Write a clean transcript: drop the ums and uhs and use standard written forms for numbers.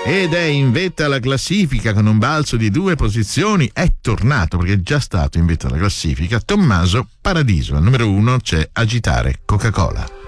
Ed è in vetta alla classifica con un balzo di 2 posizioni. È tornato, perché è già stato in vetta alla classifica, Tommaso Paradiso. Al numero 1 c'è Agitare Coca-Cola.